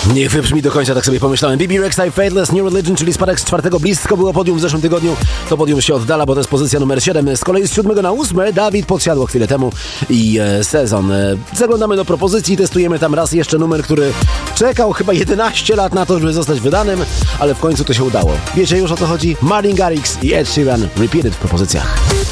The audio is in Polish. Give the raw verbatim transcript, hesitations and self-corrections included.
Niech wybrzmi do końca, tak sobie pomyślałem. B B Rexa i Faithless New Religion, czyli spadek z czwartego. Blisko było podium w zeszłym tygodniu. To podium się oddala, bo to jest pozycja numer siedem. Z kolei z siódmego na ósme Dawid podsiadło chwilę temu i e, sezon. E, zaglądamy do propozycji, testujemy tam raz jeszcze numer, który czekał chyba jedenaście lat na to, żeby zostać wydanym, ale w końcu to się udało. Wiecie już o co chodzi? Martin Garrix i Ed Sheeran Repeated w propozycjach.